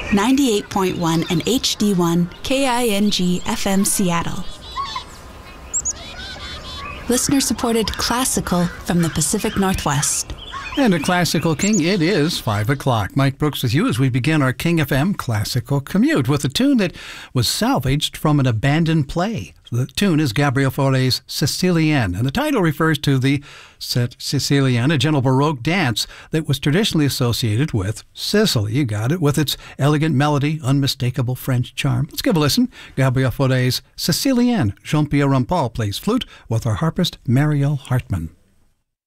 98.1 and HD1 KING FM Seattle. Listener-supported classical from the Pacific Northwest. And a Classical King, it is 5 o'clock. Mike Brooks with you as we begin our King FM Classical Commute with a tune that was salvaged from an abandoned play. The tune is Gabriel Fauré's Sicilienne, and the title refers to the Sicilienne, a gentle Baroque dance that was traditionally associated with Sicily. You got it, with its elegant melody, unmistakable French charm. Let's give a listen. Gabriel Fauré's Sicilienne. Jean-Pierre Rampal plays flute with our harpist Marielle Hartman.